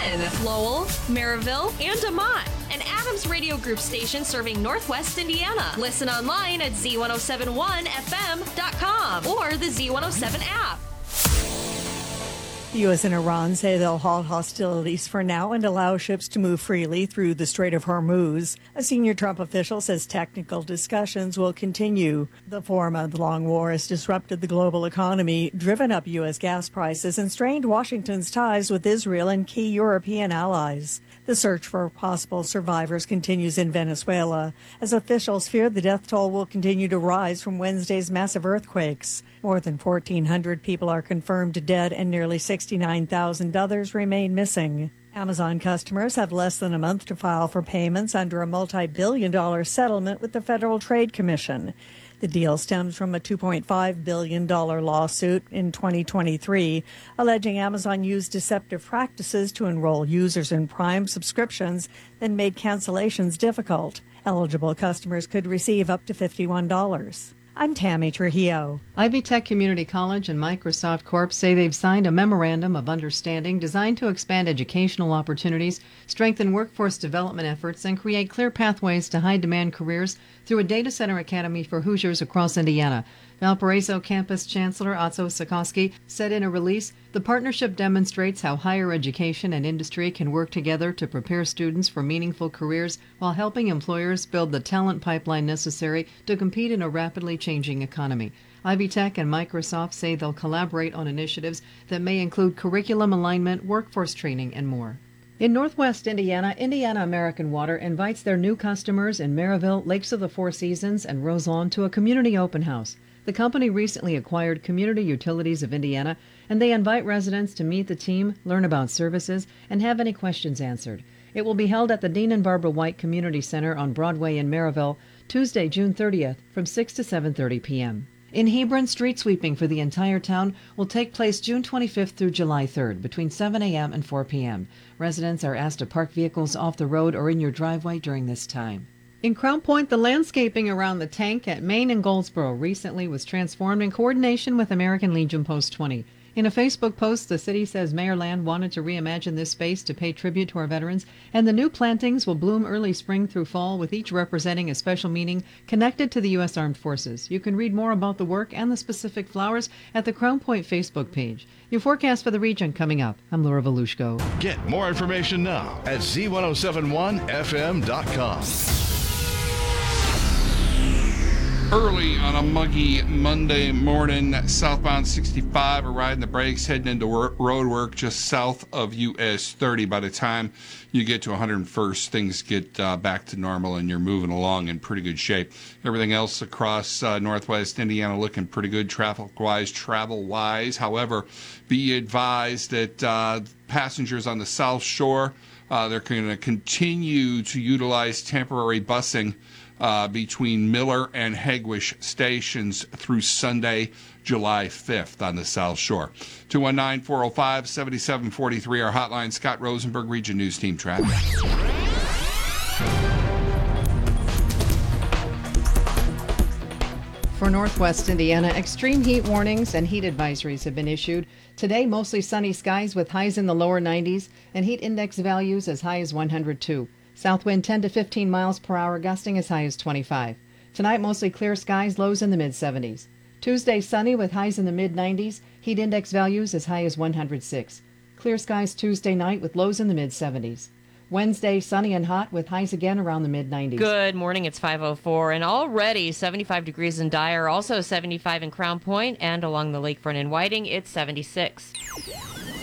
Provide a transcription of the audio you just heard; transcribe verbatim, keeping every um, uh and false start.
Lynn, Lowell, Maryville, and Demont. An Adams Radio Group station serving Northwest Indiana. Listen online at Z ten seventy-one F M dot com or the Z one oh seven app. The U S and Iran say they'll halt hostilities for now and allow ships to move freely through the Strait of Hormuz. A senior Trump official says technical discussions will continue. The four-month-long war has disrupted the global economy, driven up U S gas prices, and strained Washington's ties with Israel and key European allies. The search for possible survivors continues in Venezuela, as officials fear the death toll will continue to rise from Wednesday's massive earthquakes. More than fourteen hundred people are confirmed dead and nearly sixty-nine thousand others remain missing. Amazon customers have less than a month to file for payments under a multi-billion dollar settlement with the Federal Trade Commission. The deal stems from a two point five billion dollars lawsuit in twenty twenty-three, alleging Amazon used deceptive practices to enroll users in Prime subscriptions, then made cancellations difficult. Eligible customers could receive up to fifty-one dollars. I'm Tammy Trujillo. Ivy Tech Community College and Microsoft Corp say they've signed a memorandum of understanding designed to expand educational opportunities, strengthen workforce development efforts, and create clear pathways to high-demand careers through a data center academy for Hoosiers across Indiana. Valparaiso Campus Chancellor Otto Sikorsky said in a release, the partnership demonstrates how higher education and industry can work together to prepare students for meaningful careers while helping employers build the talent pipeline necessary to compete in a rapidly changing economy. Ivy Tech and Microsoft say they'll collaborate on initiatives that may include curriculum alignment, workforce training, and more. In Northwest Indiana, Indiana American Water invites their new customers in Maryville, Lakes of the Four Seasons, and Roselawn to a community open house. The company recently acquired Community Utilities of Indiana, and they invite residents to meet the team, learn about services, and have any questions answered. It will be held at the Dean and Barbara White Community Center on Broadway in Maryville, Tuesday, June thirtieth, from six to seven thirty p.m. In Hebron, street sweeping for the entire town will take place June twenty-fifth through July third, between seven a.m. and four p.m. Residents are asked to park vehicles off the road or in your driveway during this time. In Crown Point, the landscaping around the tank at Main and Goldsboro recently was transformed in coordination with American Legion Post twenty. In a Facebook post, the city says Mayor Land wanted to reimagine this space to pay tribute to our veterans, and the new plantings will bloom early spring through fall, with each representing a special meaning connected to the U S Armed Forces. You can read more about the work and the specific flowers at the Crown Point Facebook page. Your forecast for the region coming up. I'm Laura Volushko. Get more information now at Z ten seventy-one F M dot com. Early on a muggy Monday morning, southbound sixty-five are riding the brakes, heading into work, road work just south of U S thirty. By the time you get to one hundred first, things get uh, back to normal and you're moving along in pretty good shape. Everything else across uh, northwest Indiana looking pretty good traffic-wise, travel-wise. However, be advised that uh, passengers on the South Shore, uh, they're going to continue to utilize temporary busing Uh, between Miller and Hegewisch stations through Sunday, July fifth on the South Shore. two one nine, four oh five, seven seven four three, our hotline. Scott Rosenberg, Region News Team Traffic. For Northwest Indiana, extreme heat warnings and heat advisories have been issued. Today, mostly sunny skies with highs in the lower nineties and heat index values as high as one hundred two. South wind ten to fifteen miles per hour, gusting as high as twenty-five. Tonight, mostly clear skies, lows in the mid-seventies. Tuesday, sunny with highs in the mid-nineties, heat index values as high as one hundred six. Clear skies Tuesday night with lows in the mid-seventies. Wednesday, sunny and hot with highs again around the mid-nineties. Good morning, it's five oh four, and already seventy-five degrees in Dyer, also seventy-five in Crown Point, and along the lakefront in Whiting, it's seventy-six.